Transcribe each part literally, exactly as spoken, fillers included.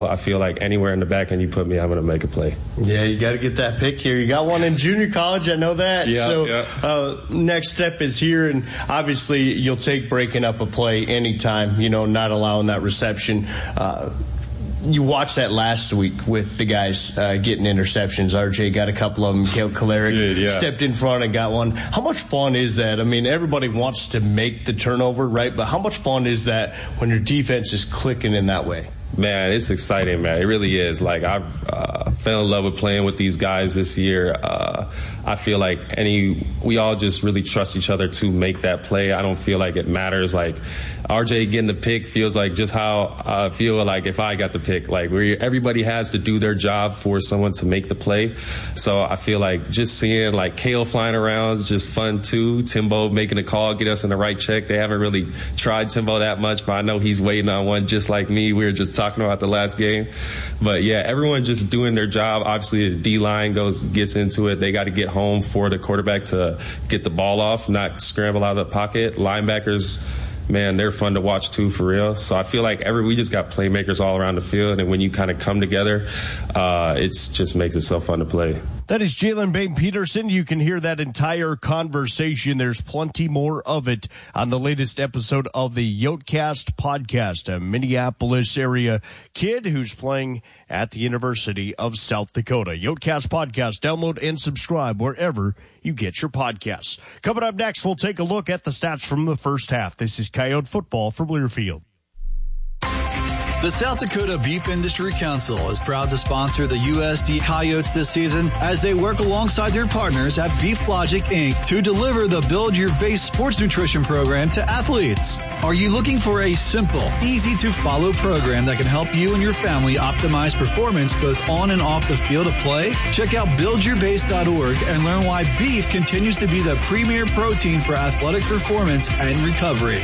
I feel like anywhere in the back end you put me, I'm going to make a play. Yeah, you got to get that pick here. You got one in junior college, I know that. Yeah, so yeah. Uh, next step is here, and obviously you'll take breaking up a play anytime, you know, not allowing that reception. Uh, you watched that last week with the guys uh, getting interceptions. R J got a couple of them. Kale Kalarick yeah. stepped in front and got one. How much fun is that? I mean, everybody wants to make the turnover, right? But how much fun is that when your defense is clicking in that way? Man, it's exciting, man. It really is. Like, I've uh, fell in love with playing with these guys this year. Uh, I feel like any we all just really trust each other to make that play. I don't feel like it matters. Like, R J getting the pick feels like just how I feel like if I got the pick. Like, we everybody has to do their job for someone to make the play. So I feel like just seeing, like, Kale flying around is just fun, too. Timbo making a call, get us in the right check. They haven't really tried Timbo that much, but I know he's waiting on one just like me. We were just talking about the last game. But, yeah, everyone just doing their job. Obviously, the D-line goes gets into it. They got to get home for the quarterback to get the ball off, not scramble out of the pocket. Linebackers, man, they're fun to watch too, for real. So I feel like every we just got playmakers all around the field, and when you kind of come together, uh, it just makes it so fun to play. That is Jalen Bain-Peterson. You can hear that entire conversation. There's plenty more of it on the latest episode of the Yotcast podcast, a Minneapolis area kid who's playing at the University of South Dakota. Yotcast podcast, download and subscribe wherever you get your podcasts. Coming up next, we'll take a look at the stats from the first half. This is Coyote Football from Learfield. The South Dakota Beef Industry Council is proud to sponsor the U S D Coyotes this season as they work alongside their partners at Beef Logic, Incorporated to deliver the Build Your Base sports nutrition program to athletes. Are you looking for a simple, easy-to-follow program that can help you and your family optimize performance both on and off the field of play? Check out build your base dot org and learn why beef continues to be the premier protein for athletic performance and recovery.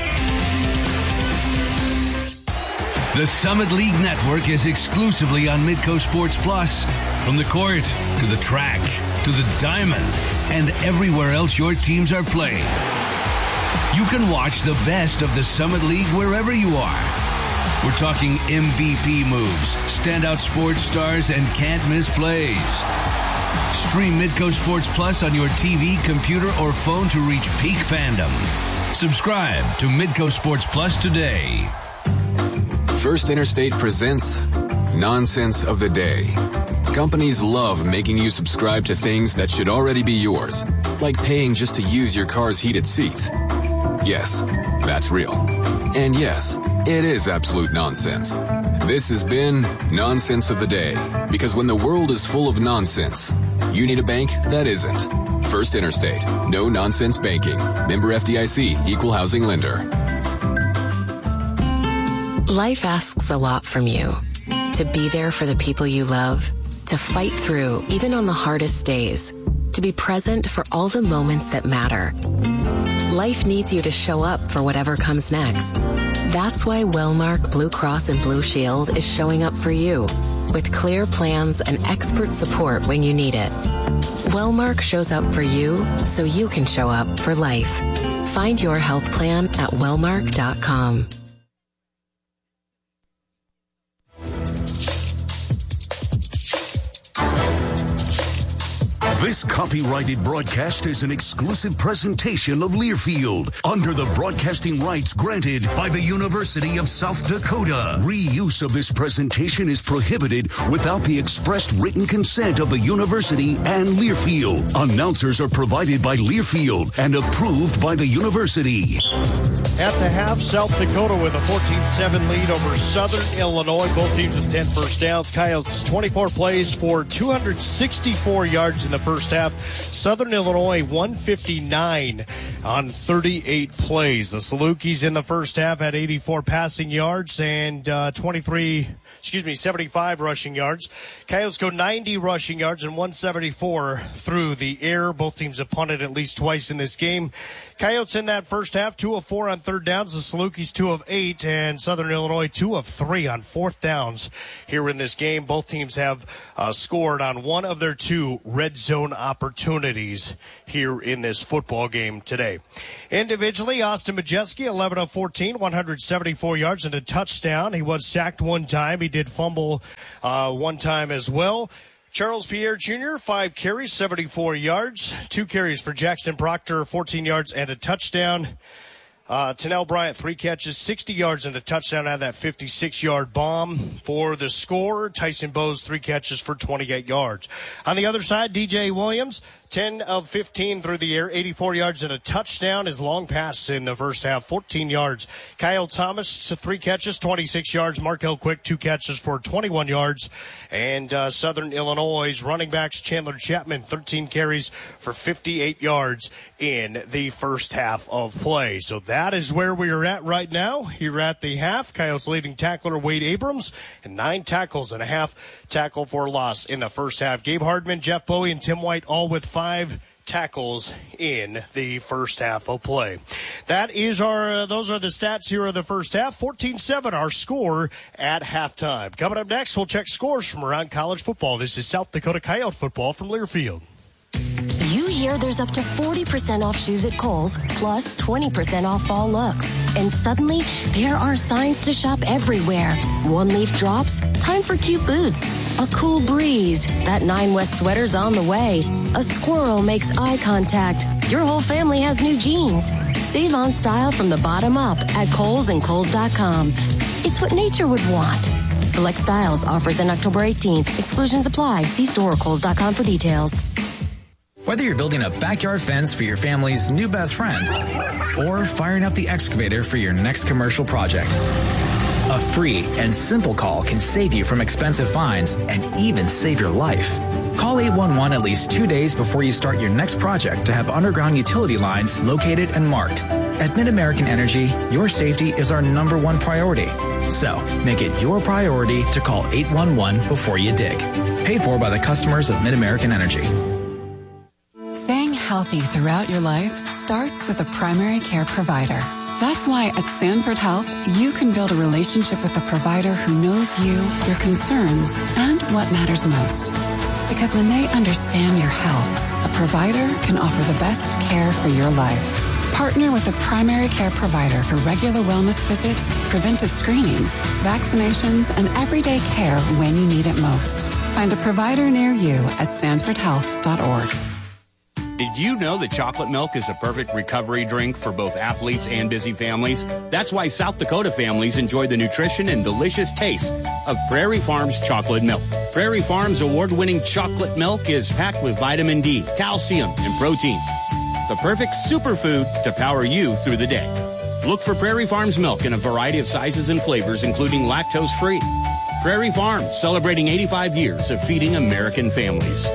The Summit League Network is exclusively on Midco Sports Plus. From the court, to the track, to the diamond, and everywhere else your teams are playing. You can watch the best of the Summit League wherever you are. We're talking M V P moves, standout sports stars, and can't-miss plays. Stream Midco Sports Plus on your T V, computer, or phone to reach peak fandom. Subscribe to Midco Sports Plus today. First Interstate presents Nonsense of the Day. Companies love making you subscribe to things that should already be yours, like paying just to use your car's heated seats. Yes, that's real. And yes, it is absolute nonsense. This has been Nonsense of the Day, because when the world is full of nonsense, you need a bank that isn't. First Interstate. No nonsense banking. Member F D I C. Equal housing lender. Life asks a lot from you. To be there for the people you love, to fight through even on the hardest days, to be present for all the moments that matter. Life needs you to show up for whatever comes next. That's why Wellmark Blue Cross and Blue Shield is showing up for you, with clear plans and expert support when you need it. Wellmark shows up for you so you can show up for life. Find your health plan at wellmark dot com. This copyrighted broadcast is an exclusive presentation of Learfield under the broadcasting rights granted by the University of South Dakota. Reuse of this presentation is prohibited without the expressed written consent of the university and Learfield. Announcers are provided by Learfield and approved by the university. At the half, South Dakota with a fourteen seven lead over Southern Illinois. Both teams with ten first downs. Coyotes twenty-four plays for two hundred sixty-four yards in the first half. Southern Illinois one fifty-nine on thirty-eight plays. The Salukis in the first half had eighty-four passing yards and uh, twenty-three, excuse me, seventy-five rushing yards. Coyotes go ninety rushing yards and one seventy-four through the air. Both teams have punted at least twice in this game. Coyotes in that first half, two of four on third downs. The Salukis two of eight, and Southern Illinois two of three on fourth downs here in this game. Both teams have uh, scored on one of their two red zone opportunities here in this football game today. Individually, Austin Majeski, eleven of fourteen, one hundred seventy-four yards and a touchdown. He was sacked one time. He did did fumble uh, one time as well. Charles Pierre Junior, five carries, seventy-four yards. Two carries for Jackson Proctor, fourteen yards and a touchdown. Uh, Tennell Bryant, three catches, sixty yards and a touchdown out of that fifty-six-yard bomb for the score. Tyson Bowes, three catches for twenty-eight yards. On the other side, D J Williams, ten of fifteen through the air, eighty-four yards and a touchdown. His long pass in the first half, fourteen yards. Kyle Thomas, three catches, twenty-six yards. Markel Quick, two catches for twenty-one yards. And uh, Southern Illinois' running backs, Chandler Chapman, thirteen carries for fifty-eight yards in the first half of play. So that is where we are at right now. Here at the half, Coyotes leading tackler Wade Abrams, and nine tackles and a half tackle for loss in the first half. Gabe Hardman, Jeff Bowie, and Tim White all with five tackles in the first half of play. That is our, uh, those are the stats here of the first half. fourteen seven our score at halftime. Coming up next, we'll check scores from around college football. This is South Dakota Coyote football from Learfield. You hear there's up to forty percent off shoes at Kohl's, plus twenty percent off fall looks. And suddenly, there are signs to shop everywhere. One leaf drops, time for cute boots. A cool breeze, that Nine West sweater's on the way. A squirrel makes eye contact. Your whole family has new jeans. Save on style from the bottom up at Kohl's and Kohl's dot com. It's what nature would want. Select styles, offers in October eighteenth. Exclusions apply. See store or Kohl's dot com for details. Whether you're building a backyard fence for your family's new best friend or firing up the excavator for your next commercial project, a free and simple call can save you from expensive fines and even save your life. Call eight one one at least two days before you start your next project to have underground utility lines located and marked. At Mid-American Energy, your safety is our number one priority. So, make it your priority to call eight one one before you dig. Paid for by the customers of Mid-American Energy. Staying healthy throughout your life starts with a primary care provider. That's why at Sanford Health, you can build a relationship with a provider who knows you, your concerns, and what matters most. Because when they understand your health, a provider can offer the best care for your life. Partner with a primary care provider for regular wellness visits, preventive screenings, vaccinations, and everyday care when you need it most. Find a provider near you at sanford health dot org. Did you know that chocolate milk is a perfect recovery drink for both athletes and busy families? That's why South Dakota families enjoy the nutrition and delicious taste of Prairie Farms chocolate milk. Prairie Farms award-winning chocolate milk is packed with vitamin D, calcium, and protein. The perfect superfood to power you through the day. Look for Prairie Farms milk in a variety of sizes and flavors, including lactose-free. Prairie Farms, celebrating eighty-five years of feeding American families.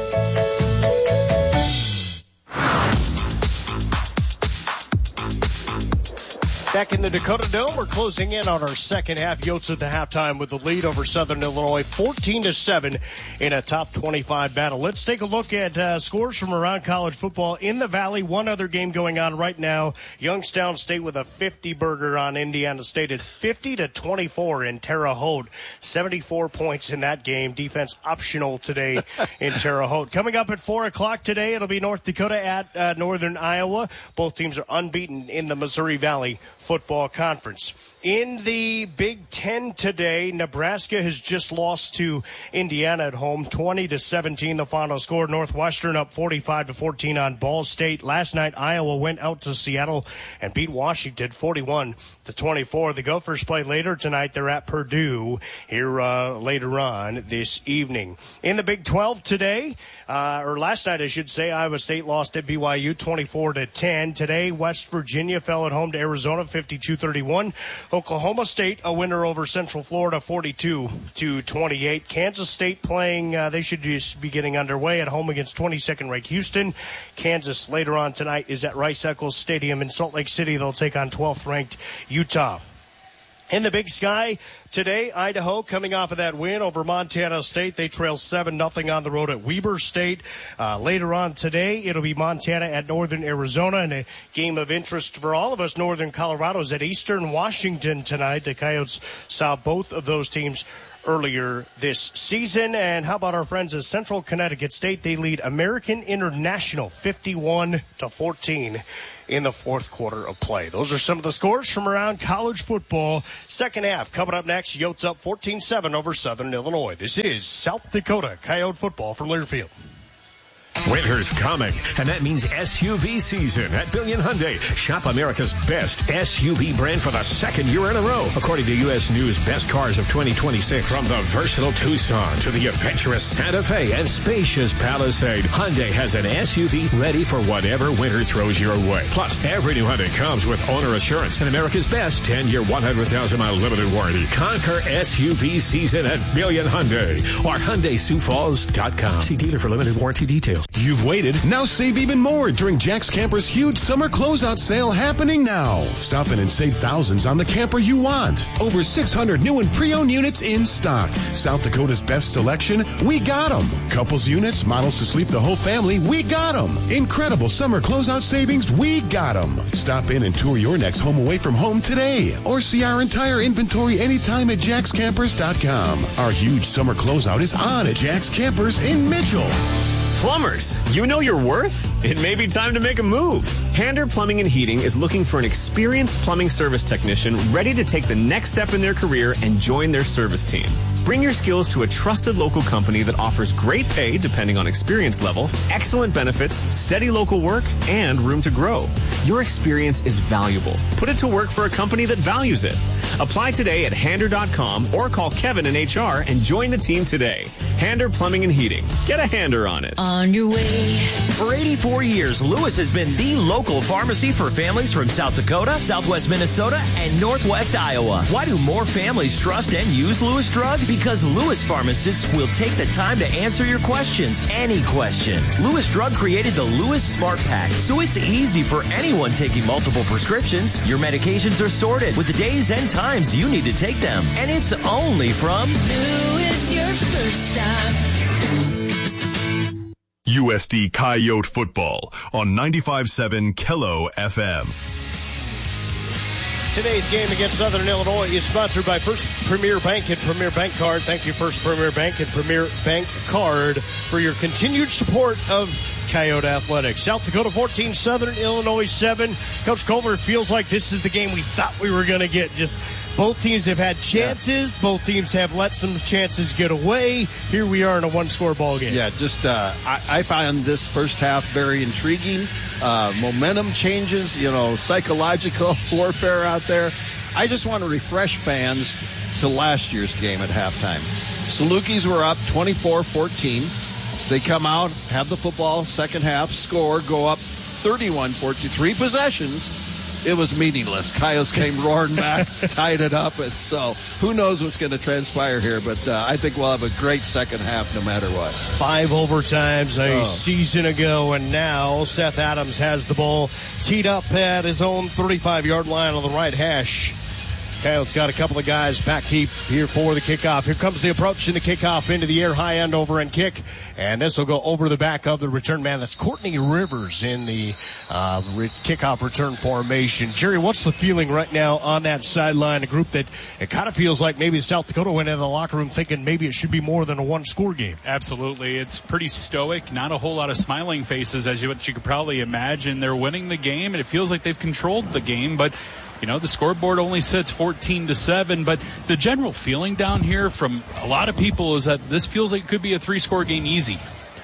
Back in the Dakota Dome, we're closing in on our second half. Yotes at the halftime with the lead over Southern Illinois, fourteen to seven in a top twenty-five battle. Let's take a look at uh, scores from around college football in the Valley. One other game going on right now. Youngstown State with a fifty burger on Indiana State. It's fifty to twenty-four in Terre Haute. seventy-four points in that game. Defense optional today in Terre Haute. Coming up at four o'clock today, it'll be North Dakota at uh, Northern Iowa. Both teams are unbeaten in the Missouri Valley Football Conference. In the Big Ten today, Nebraska has just lost to Indiana at home, twenty to seventeen the final score. Northwestern up forty-five to fourteen on Ball State. Last night, Iowa went out to Seattle and beat Washington forty-one to twenty-four. The Gophers play later tonight. They're at Purdue here uh, later on this evening. In the Big twelve today, uh, or last night I should say, Iowa State lost at B Y U twenty-four to ten. Today, West Virginia fell at home to Arizona fifty-two thirty-one. Oklahoma State, a winner over Central Florida, forty-two to twenty-eight. Kansas State playing, uh, they should just be getting underway at home against twenty-second ranked Houston. Kansas later on tonight is at Rice Eccles Stadium in Salt Lake City. They'll take on twelfth ranked Utah. In the Big Sky today, Idaho coming off of that win over Montana State. They trail seven nothing on the road at Weber State. Uh, later on today, it'll be Montana at Northern Arizona. And a game of interest for all of us, Northern Colorado's at Eastern Washington tonight. The Coyotes saw both of those teams earlier this season. And how about our friends at Central Connecticut State? They lead American International fifty-one to fourteen in the fourth quarter of play. Those are some of the scores from around college football. Second half coming up next. Yotes up fourteen seven over Southern Illinois. This is South Dakota Coyote football from Learfield. Winter's coming, and that means S U V season at Billion Hyundai. Shop America's best S U V brand for the second year in a row, according to U S News Best Cars of twenty twenty-six. From the versatile Tucson to the adventurous Santa Fe and spacious Palisade, Hyundai has an S U V ready for whatever winter throws your way. Plus, every new Hyundai comes with owner assurance and America's best ten-year, one hundred thousand mile limited warranty. Conquer S U V season at Billion Hyundai or Hyundai Sioux Falls dot com. See dealer for limited warranty details. You've waited. Now save even more during Jack's Camper's huge summer closeout sale happening now. Stop in and save thousands on the camper you want. Over six hundred new and pre-owned units in stock. South Dakota's best selection, we got them. Couples units, models to sleep the whole family, we got them. Incredible summer closeout savings, we got them. Stop in and tour your next home away from home today. Or see our entire inventory anytime at jacks campers dot com. Our huge summer closeout is on at Jack's Campers in Mitchell. Plumbers, you know your worth? It may be time to make a move. Hander Plumbing and Heating is looking for an experienced plumbing service technician ready to take the next step in their career and join their service team. Bring your skills to a trusted local company that offers great pay depending on experience level, excellent benefits, steady local work, and room to grow. Your experience is valuable. Put it to work for a company that values it. Apply today at hander dot com or call Kevin in H R and join the team today. Hander Plumbing and Heating. Get a hander on it. On your way. For eighty-four years, Lewis has been the local pharmacy for families from South Dakota, Southwest Minnesota, and Northwest Iowa. Why do more families trust and use Lewis Drug? Because Lewis pharmacists will take the time to answer your questions, any question. Lewis Drug created the Lewis Smart Pack, so it's easy for anyone taking multiple prescriptions. Your medications are sorted with the days and times you need to take them. And it's only from Lewis, your first stop. U S D Coyote football on ninety-five point seven Kello F M. Today's game against Southern Illinois is sponsored by First Premier Bank and Premier Bank Card. Thank you, First Premier Bank and Premier Bank Card, for your continued support of Coyote Athletics. South Dakota fourteen, Southern Illinois seven. Coach Culver, feels like this is the game we thought we were going to get. Just both teams have had chances. Yeah. Both teams have let some chances get away. Here we are in a one-score ball game. Yeah, just uh, I, I found this first half very intriguing. Uh, momentum changes, you know, psychological warfare out there. I just want to refresh fans to last year's game at halftime. Salukis were up twenty-four fourteen. They come out, have the football, second half, score, go up thirty-one fourteen. Three possessions. It was meaningless. Coyotes came roaring back, tied it up, and so who knows what's going to transpire here, but uh, I think we'll have a great second half no matter what. Five overtimes a oh. season ago, and now Seth Adams has the ball teed up at his own thirty-five-yard line on the right hash. Coyotes got a couple of guys back deep here for the kickoff. Here comes the approach in the kickoff into the air, high end over and kick. And this will go over the back of the return man. That's Courtney Rivers in the uh, re- kickoff return formation. Jerry, what's the feeling right now on that sideline? A group that it kind of feels like maybe South Dakota went into the locker room thinking maybe it should be more than a one-score game. Absolutely. It's pretty stoic. Not a whole lot of smiling faces, as you, what you could probably imagine. They're winning the game, and it feels like they've controlled the game, but you know, the scoreboard only sits fourteen to seven, but the general feeling down here from a lot of people is that this feels like it could be a three-score game easy.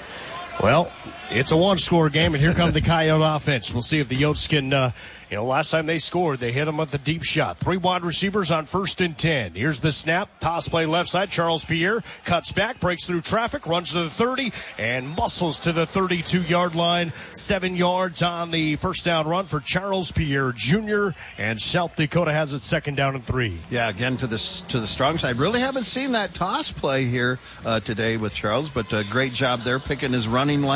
Well, it's a one-score game, and here comes the Coyote offense. We'll see if the Yotes can, uh, you know, last time they scored, they hit them with a deep shot. Three wide receivers on first and ten. Here's the snap. Toss play left side. Charles Pierre cuts back, breaks through traffic, runs to the thirty, and muscles to the thirty-two-yard line. Seven yards on the first down run for Charles Pierre Junior, and South Dakota has it second down and three. Yeah, again, to the, to the strong side. Really haven't seen that toss play here uh, today with Charles, but uh, great job there picking his running lane and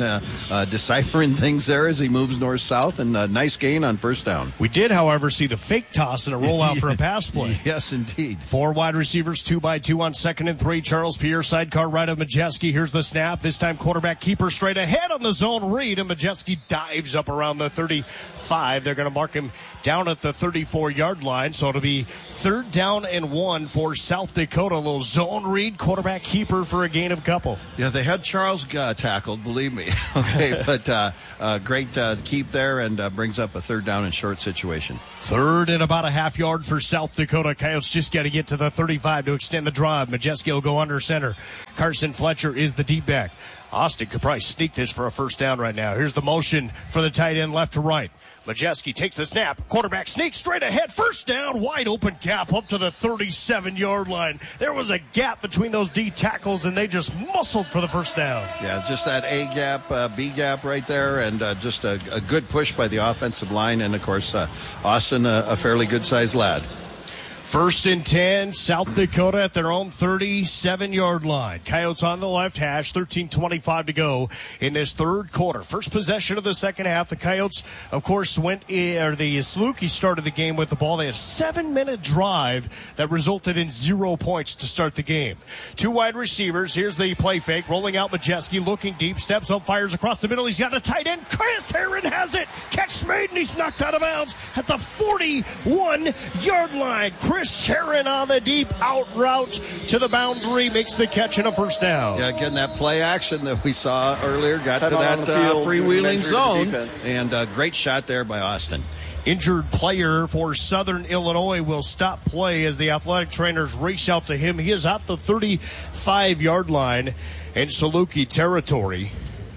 uh, uh, deciphering things there as he moves north-south, and a nice gain on first down. We did, however, see the fake toss and a rollout for a pass play. Yes, indeed. Four wide receivers, two by two on second and three. Charles Pierre, sidecar right of Majeski. Here's the snap. This time quarterback keeper straight ahead on the zone read, and Majeski dives up around the thirty-five. They're going to mark him down at the thirty-four-yard line, so it'll be third down and one for South Dakota. A little zone read, quarterback keeper for a gain of couple. Yeah, they had Charles uh, tackled, believe me. Okay, but uh, uh, great uh, keep there, and uh, brings up a third down and short situation. Third and about a half yard for South Dakota. Coyotes just got to get to the thirty-five to extend the drive. Majeski will go under center. Carson Fletcher is the deep back. Austin could probably sneak this for a first down right now. Here's the motion for the tight end left to right. Majeski takes the snap. Quarterback sneaks straight ahead. First down. Wide open gap up to the thirty-seven-yard line. There was a gap between those D tackles, and they just muscled for the first down. Yeah, just that A gap, uh, B gap right there, and uh, just a, a good push by the offensive line. And, of course, uh, Austin, uh, a fairly good-sized lad. First and ten, South Dakota at their own thirty-seven-yard line. Coyotes on the left hash, thirteen twenty-five to go in this third quarter. First possession of the second half. The Coyotes, of course, went in, or the Saluki started the game with the ball. They had a seven-minute drive that resulted in zero points to start the game. Two wide receivers. Here's the play fake. Rolling out Majeski, looking deep, steps up, fires across the middle. He's got a tight end. Chris Herron has it. Catch made, and he's knocked out of bounds at the forty-one-yard line. Chris Herron on the deep out route to the boundary, makes the catch and a first down. Yeah, getting that play action that we saw earlier, got Head to that uh, freewheeling zone, defense. and a great shot there by Austin. Injured player for Southern Illinois will stop play as the athletic trainers race out to him. He is at the thirty-five-yard line in Saluki territory.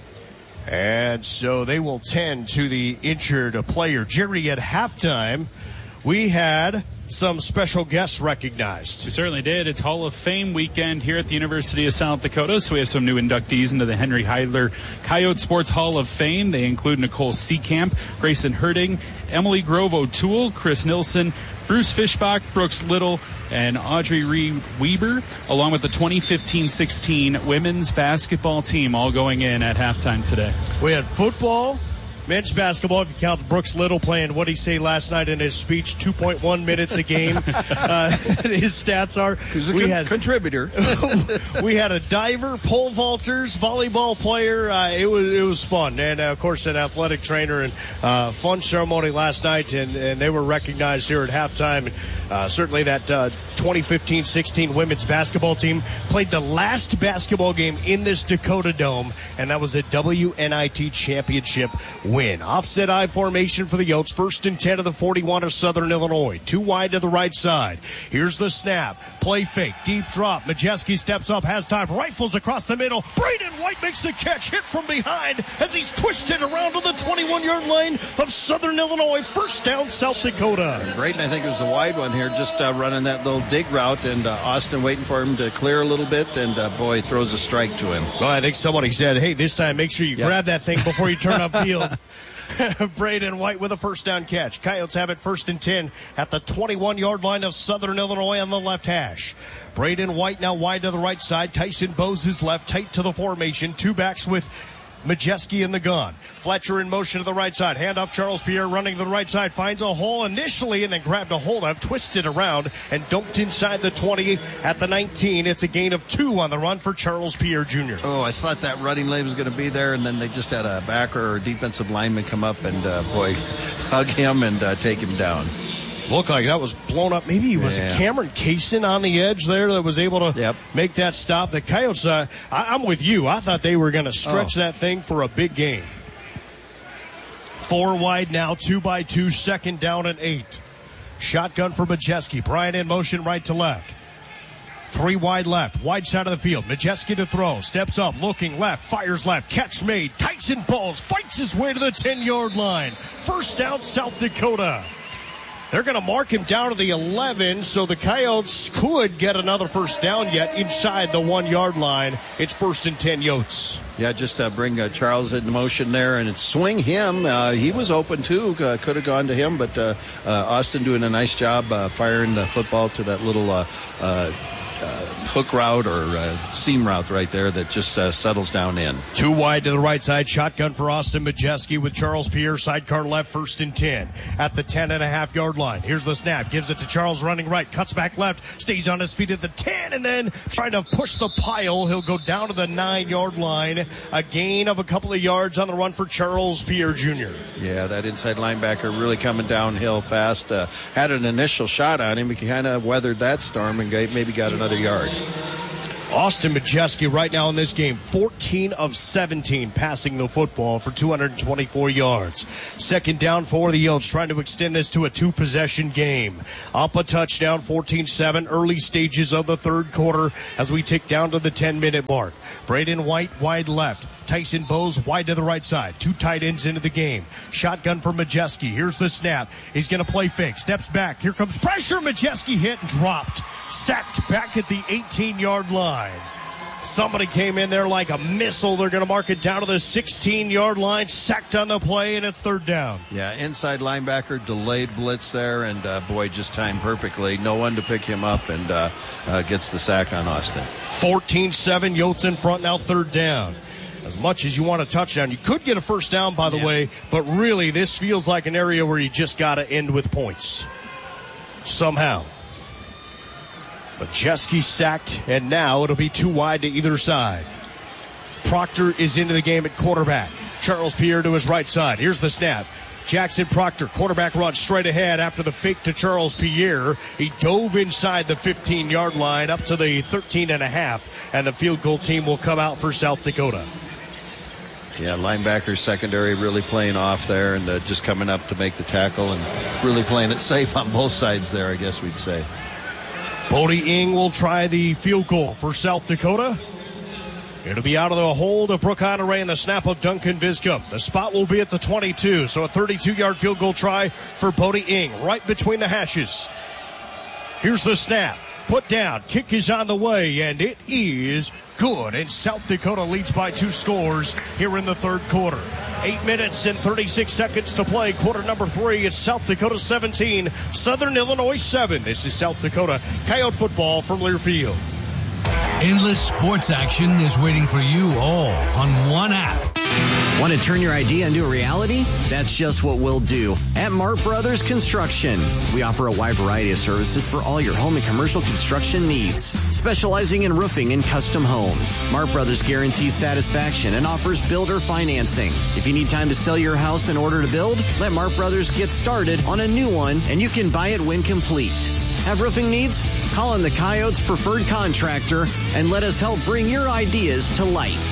And so they will tend to the injured player. Jerry, at halftime, we had some special guests recognized. We certainly did. It's Hall of Fame weekend here at the University of South Dakota, so we have some new inductees into the Henry Heidler Coyote Sports Hall of Fame. They include Nicole Seekamp, Grayson Herding, Emily Grove O'Toole, Chris Nilsson, Bruce Fishbach, Brooks Little, and Audrey Reed Weber, along with the twenty fifteen sixteen women's basketball team, all going in at halftime today. We had football, men's basketball, if you count Brooks Little playing, what did he say last night in his speech, two point one minutes a game. uh, his stats are. He's a we con- had, contributor. We had a diver, pole vaulters, volleyball player. Uh, it was it was fun. And, uh, of course, an athletic trainer, and uh, fun ceremony last night, and, and they were recognized here at halftime. And uh, certainly that uh, twenty fifteen sixteen women's basketball team played the last basketball game in this Dakota Dome, and that was a W N I T championship win. Win. Offset I formation for the Yotes. First and ten of the forty-one of Southern Illinois. Two wide to the right side. Here's the snap. Play fake. Deep drop. Majeski steps up, has time. Rifles across the middle. Braden White makes the catch. Hit from behind as he's twisted around to the twenty-one-yard line of Southern Illinois. First down, South Dakota. Braden, I think, it was the wide one here, just uh, running that little dig route, and uh, Austin waiting for him to clear a little bit, and uh, boy, throws a strike to him. Well, I think somebody said, hey, this time make sure you yep. grab that thing before you turn upfield. Braden White with a first down catch. Coyotes have it first and ten at the twenty-one-yard line of Southern Illinois on the left hash. Braden White now wide to the right side. Tyson Bowes is left, tight to the formation. Two backs with Majeski in the gun. Fletcher in motion to the right side. Handoff Charles Pierre running to the right side. Finds a hole initially and then grabbed a hold of, twisted around, and dumped inside the twenty at the nineteen. It's a gain of two on the run for Charles Pierre Junior Oh, I thought that running lane was going to be there, and then they just had a backer or a defensive lineman come up and, uh, boy, hug him and uh, take him down. Looked like that was blown up. Maybe it was yeah. Cameron Kaysen on the edge there that was able to yep. make that stop. The Coyotes, uh, I, I'm with you. I thought they were going to stretch oh. that thing for a big game. Four wide now, two by two, second down and eight. Shotgun for Majeski. Bryant in motion right to left. Three wide left, wide side of the field. Majeski to throw, steps up, looking left, fires left, catch made. Tyson Bowles fights his way to the ten-yard line. First down, South Dakota. They're going to mark him down to the eleven, so the Coyotes could get another first down yet inside the one-yard line. It's first and ten, Yotes. Yeah, just uh, bring uh, Charles in motion there and swing him. Uh, he was open, too. Uh, could have gone to him, but uh, uh, Austin doing a nice job uh, firing the football to that little uh, uh, uh, hook route or uh, seam route right there that just uh, settles down in. Two wide to the right side. Shotgun for Austin Majeski with Charles Pierre. Sidecar left, first and ten at the ten and a half yard line. Here's the snap. Gives it to Charles running right. Cuts back left. Stays on his feet at the ten and then trying to push the pile. He'll go down to the nine yard line. A gain of a couple of yards on the run for Charles Pierre Junior Yeah, that inside linebacker really coming downhill fast. Uh, had an initial shot on him. He kind of weathered that storm and maybe got another yard. Austin Majeski right now in this game, fourteen of seventeen passing the football for two hundred twenty-four yards. Second down for the Yotes, trying to extend this to a two-possession game. Up a touchdown, fourteen seven, early stages of the third quarter as we tick down to the ten-minute mark. Braden White wide left. Tyson Bowes wide to the right side. Two tight ends into the game. Shotgun for Majeski. Here's the snap. He's going to play fake. Steps back. Here comes pressure. Majeski hit and dropped. Sacked back at the eighteen-yard line. Somebody came in there like a missile. They're going to mark it down to the sixteen-yard line. Sacked on the play, and it's third down. Yeah, inside linebacker, delayed blitz there, and uh, Boyd just timed perfectly. No one to pick him up, and uh, uh, gets the sack on Austin. fourteen seven, Yotes in front now, third down. As much as you want a touchdown, you could get a first down, by the yeah. way, but really this feels like an area where you just got to end with points. Somehow. Majeski sacked, and now it'll be too wide to either side. Proctor is into the game at quarterback. Charles Pierre to his right side. Here's the snap. Jackson Proctor, quarterback run straight ahead after the fake to Charles Pierre. He dove inside the fifteen-yard line up to the thirteen and a half, and the field goal team will come out for South Dakota. Yeah, linebacker secondary really playing off there and uh, just coming up to make the tackle and really playing it safe on both sides there, I guess we'd say. Bodie Ing will try the field goal for South Dakota. It'll be out of the hold of Brooke Honoré and the snap of Duncan Viscom. The spot will be at the twenty-two, so a thirty-two-yard field goal try for Bodie Ing, right between the hashes. Here's the snap. Put down. Kick is on the way, and it is good. And South Dakota leads by two scores here in the third quarter. Eight minutes and thirty-six seconds to play. Quarter number three. It's South Dakota seventeen, Southern Illinois seven. This is South Dakota Coyote football from Learfield. Endless sports action is waiting for you all on one app. Want to turn your idea into a reality? That's just what we'll do at Mart Brothers Construction. We offer a wide variety of services for all your home and commercial construction needs, specializing in roofing and custom homes. Mart Brothers guarantees satisfaction and offers builder financing. If you need time to sell your house in order to build, let Mart Brothers get started on a new one, and you can buy it when complete. Have roofing needs? Call on the Coyotes preferred contractor and let us help bring your ideas to life.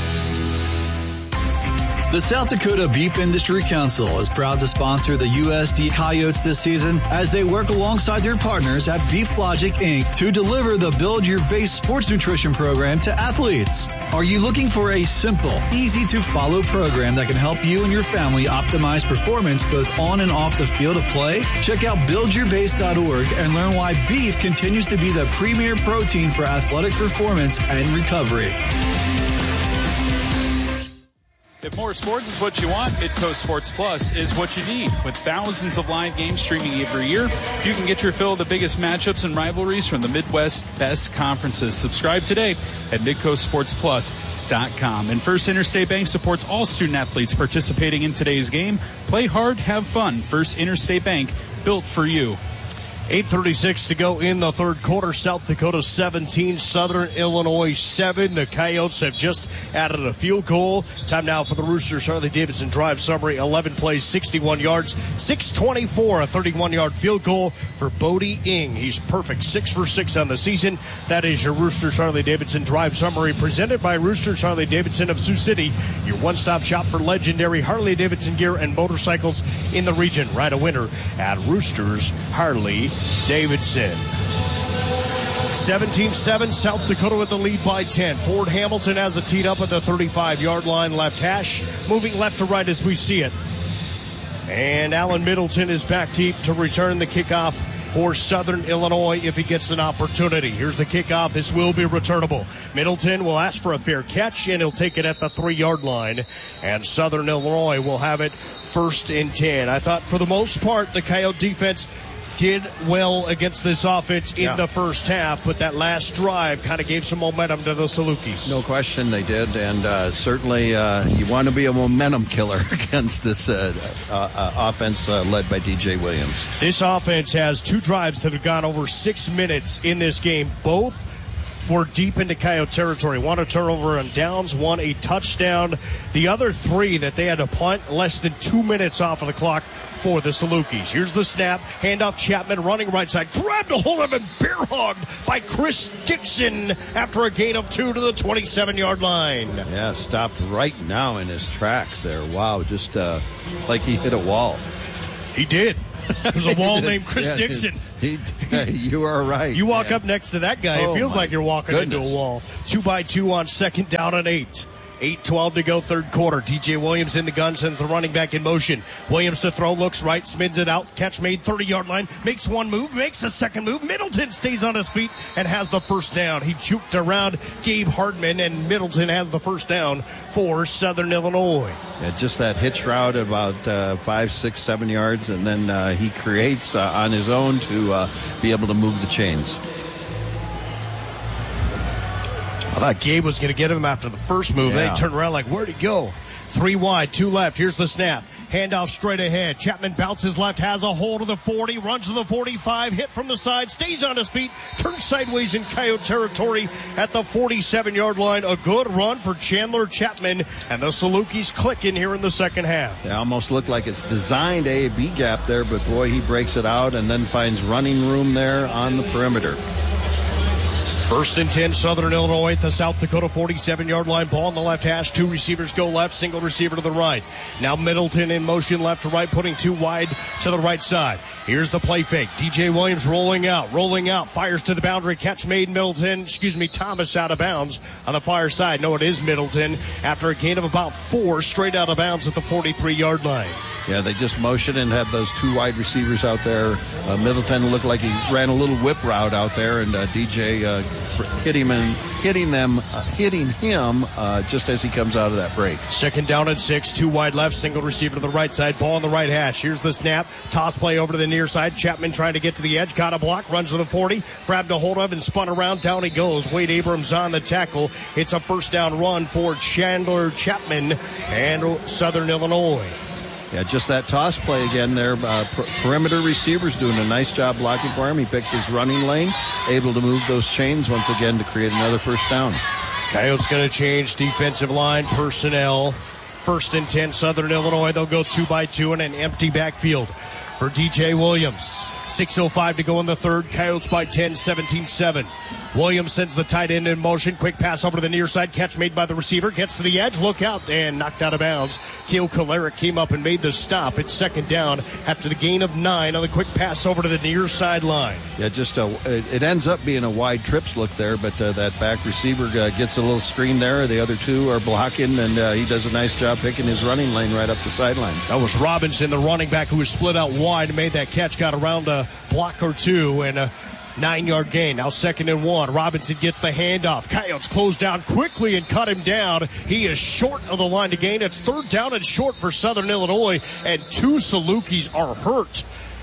The South Dakota Beef Industry Council is proud to sponsor the U S D Coyotes this season as they work alongside their partners at Beef Logic, Incorporated to deliver the Build Your Base sports nutrition program to athletes. Are you looking for a simple, easy-to-follow program that can help you and your family optimize performance both on and off the field of play? Check out build your base dot org and learn why beef continues to be the premier protein for athletic performance and recovery. If more sports is what you want, Midcoast Sports Plus is what you need. With thousands of live games streaming every year, you can get your fill of the biggest matchups and rivalries from the Midwest best conferences. Subscribe today at midcoast sports plus dot com. And First Interstate Bank supports all student athletes participating in today's game. Play hard, have fun. First Interstate Bank, built for you. eight thirty-six to go in the third quarter. South Dakota seventeen, Southern Illinois seven. The Coyotes have just added a field goal. Time now for the Roosters. Harley-Davidson drive summary. eleven plays, sixty-one yards, six twenty-four, a thirty-one-yard field goal for Bodie Ing. He's perfect, six for six on the season. That is your Roosters Harley-Davidson drive summary presented by Roosters Harley-Davidson of Sioux City, your one-stop shop for legendary Harley-Davidson gear and motorcycles in the region. Ride a winner at Roosters Harley Davidson. seventeen seven, South Dakota with the lead by ten. Ford Hamilton has it teed up at the thirty-five-yard line, left hash, moving left to right as we see it. And Alan Middleton is back deep to return the kickoff for Southern Illinois if he gets an opportunity. Here's the kickoff. This will be returnable. Middleton will ask for a fair catch, and he'll take it at the three-yard line. And Southern Illinois will have it first and ten. I thought for the most part the Coyote defense did well against this offense in Yeah. the first half, but that last drive kind of gave some momentum to the Salukis. No question they did, and uh, certainly uh, you want to be a momentum killer against this uh, uh, uh, offense uh, led by D J Williams. This offense has two drives that have gone over six minutes in this game. Both were deep into Coyote territory. One a turnover on downs, one a touchdown. The other three that they had to punt less than two minutes off of the clock for the Salukis. Here's the snap. Handoff Chapman running right side. Grabbed a hold of him. Bear hogged by Chris Dixon after a gain of two to the twenty-seven-yard line. Yeah, stopped right now in his tracks there. Wow, just uh, like he hit a wall. He did. There's a wall named Chris Yeah, Dixon. He, you are right. You walk man. up next to that guy, Oh, it feels my like you're walking goodness. into a wall. Two by two on second down and eight. eight twelve to go, third quarter. D J Williams in the gun, sends the running back in motion. Williams to throw, looks right, spins it out. Catch made, thirty-yard line. Makes one move, makes a second move. Middleton stays on his feet and has the first down. He juked around Gabe Hardman, and Middleton has the first down for Southern Illinois. Yeah, just that hitch route about uh, five, six, seven yards, and then uh, he creates uh, on his own to uh, be able to move the chains. I thought Gabe was going to get him after the first move. Yeah. Then he turned around like, where'd he go? Three wide, two left. Here's the snap. Handoff straight ahead. Chapman bounces left, has a hold of the forty, runs to the forty-five, hit from the side, stays on his feet, turns sideways in Coyote territory at the forty-seven-yard line. A good run for Chandler Chapman, and the Salukis clicking here in the second half. It almost looked like it's designed A B gap there, but boy, he breaks it out and then finds running room there on the perimeter. First and ten, Southern Illinois at the South Dakota forty-seven-yard line. Ball on the left hash. Two receivers go left, single receiver to the right. Now Middleton in motion left to right, putting two wide to the right side. Here's the play fake. D J Williams rolling out, rolling out, fires to the boundary. Catch made. Middleton, excuse me, Thomas out of bounds on the far side. No, it is Middleton after a gain of about four, straight out of bounds at the forty-three-yard line. Yeah, they just motioned and have those two wide receivers out there. Uh, Middleton looked like he ran a little whip route out there, and uh, D J uh, hit him and hitting them, uh, hitting him uh, just as he comes out of that break. Second down and six, two wide left, single receiver to the right side, ball on the right hash. Here's the snap, toss play over to the near side. Chapman trying to get to the edge, got a block, runs to the forty, grabbed a hold of and spun around. Down he goes. Wade Abrams on the tackle. It's a first down run for Chandler Chapman and Southern Illinois. Yeah, just that toss play again there. Uh, per- perimeter receivers doing a nice job blocking for him. He picks his running lane, able to move those chains once again to create another first down. Coyotes going to change defensive line personnel. First and ten, Southern Illinois. They'll go two by two in an empty backfield for D J Williams. six oh five to go in the third. Coyotes by ten, seventeen seven. Williams sends the tight end in motion. Quick pass over to the near side. Catch made by the receiver. Gets to the edge. Look out. And knocked out of bounds. Kale Kolarek came up and made the stop. It's second down after the gain of nine on the quick pass over to the near sideline. Yeah, just a, it, it ends up being a wide trips look there, but uh, that back receiver uh, gets a little screen there. The other two are blocking, and uh, he does a nice job picking his running lane right up the sideline. That was Robinson, the running back, who was split out wide and made that catch. Got around a block or two and a nine-yard gain. Now second and one. Robinson gets the handoff. Coyotes close down quickly and cut him down. He is short of the line to gain. It's third down and short for Southern Illinois, and two Salukis are hurt.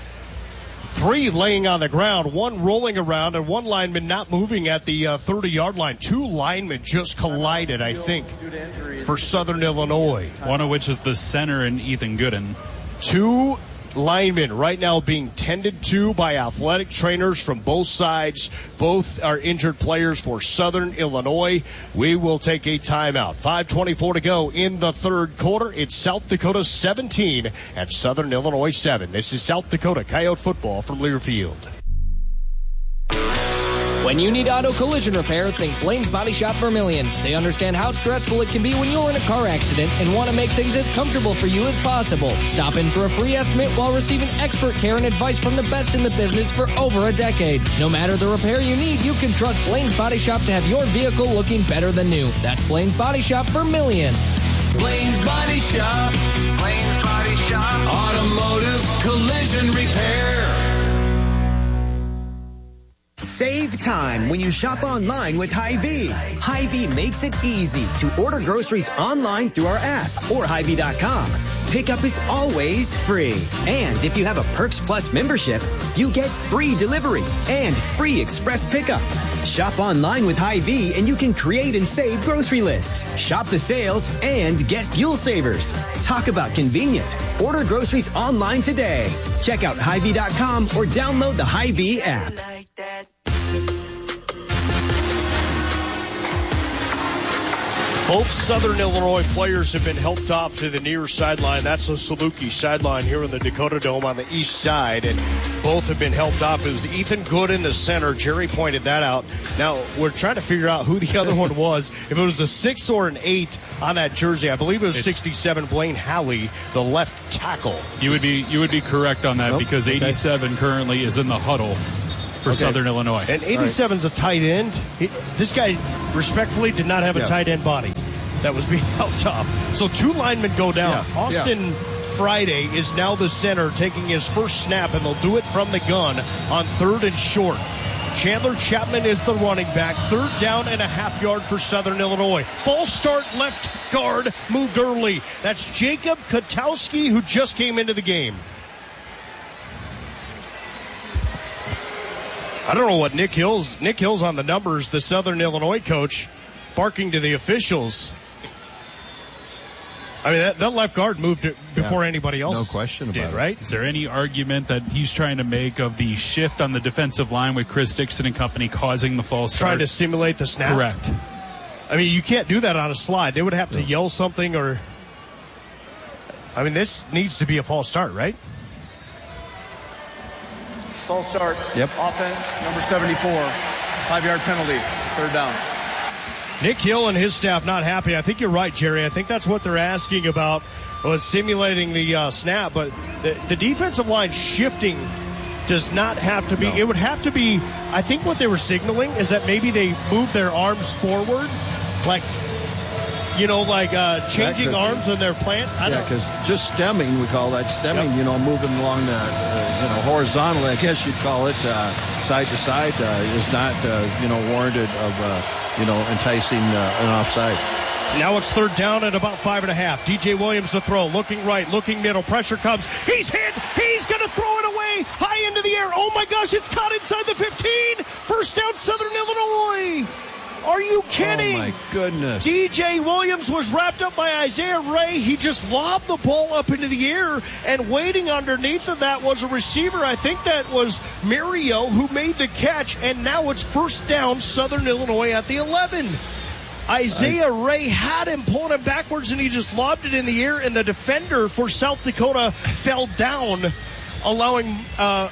Three laying on the ground, one rolling around, and one lineman not moving at the uh, thirty-yard line. Two linemen just collided, I think, for Southern Illinois. One of which is the center and Ethan Gooden. Two linemen right now being tended to by athletic trainers from both sides. Both are injured players for Southern Illinois. We will take a timeout. five twenty-four to go in the third quarter. It's South Dakota seventeen and Southern Illinois seven. This is South Dakota Coyote football from Learfield. When you need auto collision repair, think Blaine's Body Shop Vermillion. They understand how stressful it can be when you're in a car accident and want to make things as comfortable for you as possible. Stop in for a free estimate while receiving expert care and advice from the best in the business for over a decade. No matter the repair you need, you can trust Blaine's Body Shop to have your vehicle looking better than new. That's Blaine's Body Shop Vermillion. Blaine's Body Shop. Blaine's Body Shop. Automotive collision repair. Save time when you shop online with Hy-Vee. Hy-Vee makes it easy to order groceries online through our app or Hy Vee dot com. Pickup is always free. And if you have a Perks Plus membership, you get free delivery and free express pickup. Shop online with Hy-Vee and you can create and save grocery lists. Shop the sales and get fuel savers. Talk about convenience. Order groceries online today. Check out Hy Vee dot com or download the Hy-Vee app. Both Southern Illinois players have been helped off to the near sideline. That's the Saluki sideline here in the Dakota Dome on the east side, and both have been helped off. It was Ethan Good in the center. Jerry pointed that out. Now, we're trying to figure out who the other one was. If it was a six or an eight on that jersey, I believe it was it's, sixty-seven, Blaine Halley, the left tackle. You would be you would be correct on that nope. because eighty-seven okay. currently is in the huddle for okay. Southern Illinois. And eighty-seven's right. a tight end. He, this guy, respectfully, did not have a yeah. tight end body that was being helped off. So two linemen go down. Yeah. Austin yeah. Friday is now the center, taking his first snap, and they'll do it from the gun on third and short. Chandler Chapman is the running back. Third down and a half yard for Southern Illinois. False start, left guard moved early. That's Jacob Kotowski, who just came into the game. I don't know what Nick Hill's Nick Hill's on the numbers, the Southern Illinois coach, barking to the officials. I mean, that, that left guard moved it before yeah, anybody else no question did, about it. Right? Is there any argument that he's trying to make of the shift on the defensive line with Chris Dixon and company causing the false start? Trying to simulate the snap? Correct. I mean, you can't do that on a slide. They would have to yeah. yell something or... I mean, this needs to be a false start, right? False start. Yep. Offense, number seventy-four. Five-yard penalty. Third down. Nick Hill and his staff not happy. I think you're right, Jerry. I think that's what they're asking about, was simulating the uh, snap. But the, the defensive line shifting does not have to be. No. It would have to be, I think what they were signaling is that maybe they move their arms forward, like, you know, like uh, changing arms in their plant. I yeah, because just stemming, we call that stemming, yep. you know, moving along the, uh, you know, horizontally, I guess you'd call it, uh, side to side, uh, is not, uh, you know, warranted of, uh, you know, enticing uh, an offside. Now it's third down at about five and a half. D J Williams to throw, looking right, looking middle, pressure comes. He's hit. He's going to throw it away, high into the air. Oh my gosh, it's caught inside the fifteen. First down, Southern Illinois. Are you kidding? Oh, my goodness. D J Williams was wrapped up by Isaiah Ray. He just lobbed the ball up into the air, and waiting underneath of that was a receiver. I think that was Mario who made the catch, and now it's first down, Southern Illinois at the eleven. Isaiah I, Ray had him, pulling him backwards, and he just lobbed it in the air, and the defender for South Dakota fell down, allowing... Uh,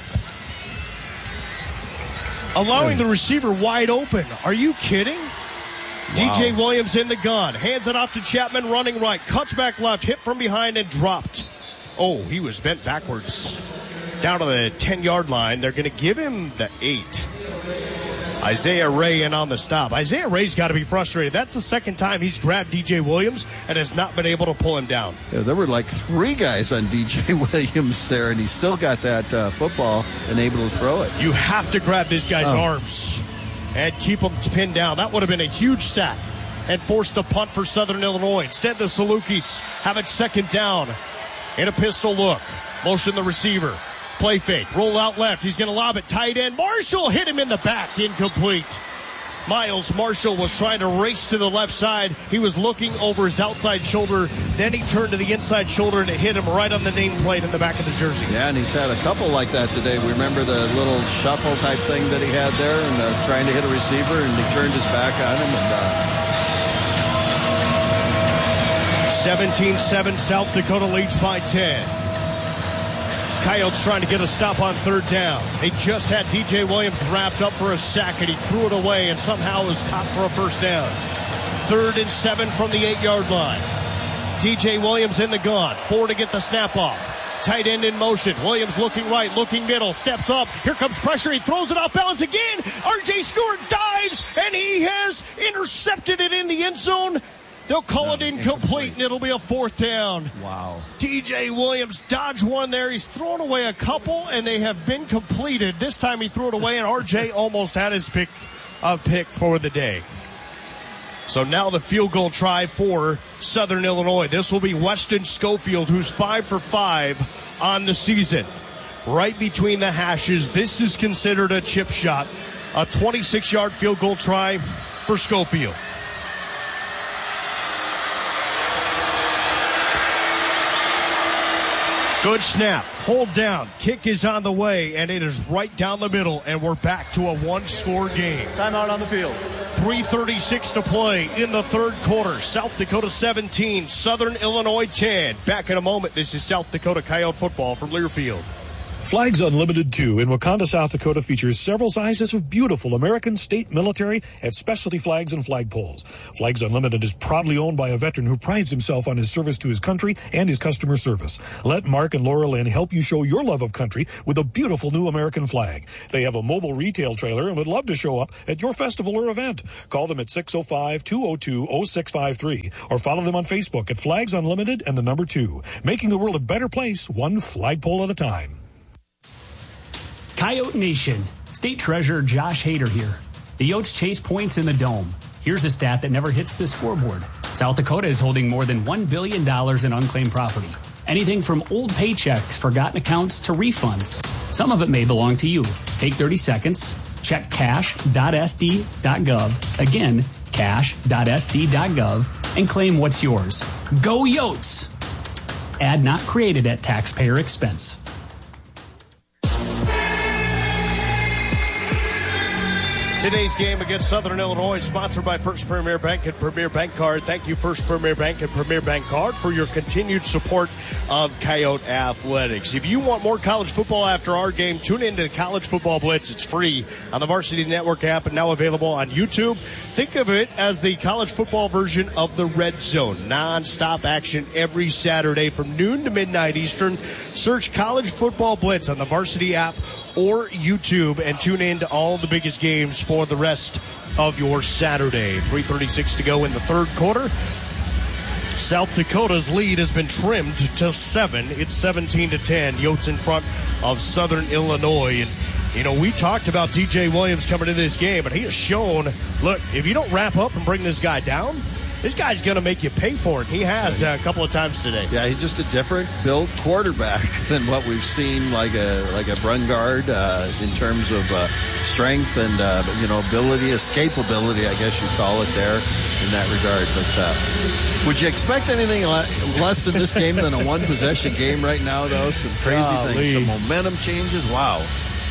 Allowing the receiver wide open. Are you kidding? Wow. D J Williams in the gun. Hands it off to Chapman, running right. Cuts back left, hit from behind, and dropped. Oh, he was bent backwards. Down to the ten-yard line. They're going to give him the eight. Isaiah Ray in on the stop. Isaiah Ray's got to be frustrated. That's the second time he's grabbed D J Williams and has not been able to pull him down. Yeah, there were like three guys on D J Williams there, and he still got that uh, football and able to throw it. You have to grab this guy's oh. arms and keep him pinned down. That would have been a huge sack and forced a punt for Southern Illinois. Instead, the Salukis have it second down in a pistol look. Motion the receiver. Play fake. Roll out left. He's going to lob it. Tight end. Marshall hit him in the back. Incomplete. Miles Marshall was trying to race to the left side. He was looking over his outside shoulder. Then he turned to the inside shoulder, and it hit him right on the nameplate in the back of the jersey. Yeah, and he's had a couple like that today. We remember the little shuffle type thing that he had there, and uh, trying to hit a receiver, and he turned his back on him. And uh... seventeen seven, South Dakota leads by ten. Coyotes trying to get a stop on third down. They just had D J Williams wrapped up for a sack, and he threw it away and somehow was caught for a first down. Third and seven from the eight-yard line. D J Williams in the gun. Four to get the snap off. Tight end in motion. Williams looking right, looking middle, steps up. Here comes pressure. He throws it off balance again. R J Stewart dives, and he has intercepted it in the end zone. They'll call it incomplete, and it'll be a fourth down. Wow. D J Williams dodged one there. He's thrown away a couple, and they have been completed. This time he threw it away, and R J almost had his pick of pick for the day. So now the field goal try for Southern Illinois. This will be Weston Schofield, who's five for five on the season. Right between the hashes. This is considered a chip shot. A twenty-six-yard field goal try for Schofield. Good snap. Hold down. Kick is on the way, and it is right down the middle, and we're back to a one-score game. Timeout on the field. three thirty-six to play in the third quarter. South Dakota seventeen, Southern Illinois ten. Back in a moment. This is South Dakota Coyote football from Learfield. Flags Unlimited two in Wakanda, South Dakota features several sizes of beautiful American, state, military, and specialty flags and flagpoles. Flags Unlimited is proudly owned by a veteran who prides himself on his service to his country and his customer service. Let Mark and Laura Lynn help you show your love of country with a beautiful new American flag. They have a mobile retail trailer and would love to show up at your festival or event. Call them at six oh five, two oh two, oh six five three or follow them on Facebook at Flags Unlimited and the number two, making the world a better place one flagpole at a time. Coyote Nation, State Treasurer Josh Hader here. The Yotes chase points in the Dome. Here's a stat that never hits the scoreboard. South Dakota is holding more than one billion dollars in unclaimed property. Anything from old paychecks, forgotten accounts, to refunds. Some of it may belong to you. Take thirty seconds, check cash dot s d dot gov, again, cash dot s d dot gov, and claim what's yours. Go Yotes! Ad not created at taxpayer expense. Today's game against Southern Illinois is sponsored by First Premier Bank and Premier Bank Card. Thank you, First Premier Bank and Premier Bank Card, for your continued support of Coyote Athletics. If you want more college football after our game, tune into the College Football Blitz. It's free on the Varsity Network app and now available on YouTube. Think of it as the college football version of the Red Zone. Non-stop action every Saturday from noon to midnight Eastern. Search College Football Blitz on the Varsity app or YouTube and tune in to all the biggest games for the rest of your Saturday. three thirty-six to go in the third quarter. South Dakota's lead has been trimmed to seven. It's seventeen to ten. Yotes in front of Southern Illinois. And, you know, we talked about D J Williams coming to this game, and he has shown, look, if you don't wrap up and bring this guy down, this guy's going to make you pay for it. He has uh, a couple of times today. Yeah, he's just a different built quarterback than what we've seen, like a like a Brungard uh, in terms of uh, strength and uh, you know ability, escapability, I guess you'd call it there in that regard. But uh, would you expect anything less in this game than a one possession game right now? Though some crazy Golly. things, some momentum changes. Wow,